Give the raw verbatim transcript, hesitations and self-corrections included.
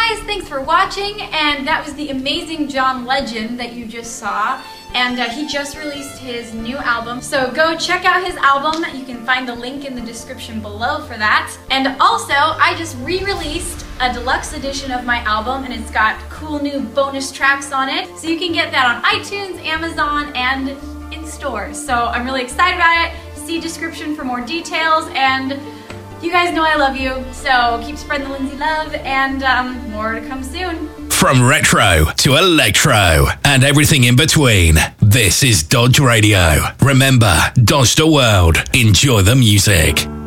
guys, thanks for watching, and that was the amazing John Legend that you just saw, and uh, he just released his new album, so go check out his album. You can find the link in the description below for that. And also, I just re-released a deluxe edition of my album, and it's got cool new bonus tracks on it, so you can get that on iTunes, Amazon, and in stores. So I'm really excited about it. See description for more details, and you guys know I love you, so keep spreading the Lindsay love, and um, more to come soon. From retro to electro and everything in between, this is Dodge Radio. Remember, Dodge the world. Enjoy the music.